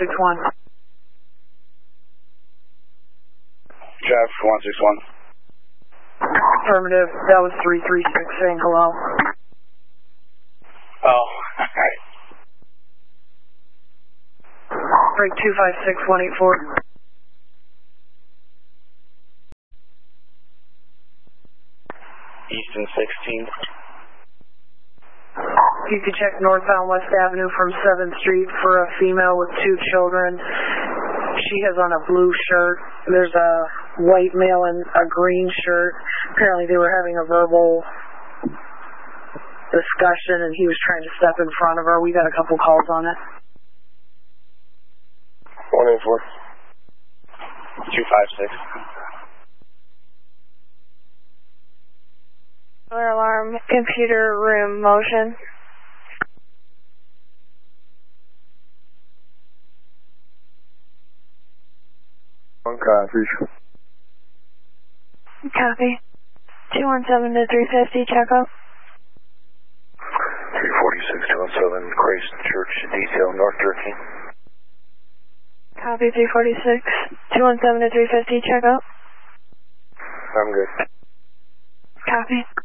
161. Jeff, 161. Affirmative, that was 336 saying hello. Oh, alright. Break 256, 184. Easton 16th. You could check northbound West Avenue from 7th Street for a female with 2 children. She has on a blue shirt. There's a white male in a green shirt. Apparently they were having a verbal discussion and he was trying to step in front of her. We got a couple calls on it. 184. 256. Alarm, computer room motion. One copy. Copy. 217 to 350, check up. 346, 217, Grace Church, detail, North 13. Copy, 346. 217 to 350, check up. I'm good. Copy.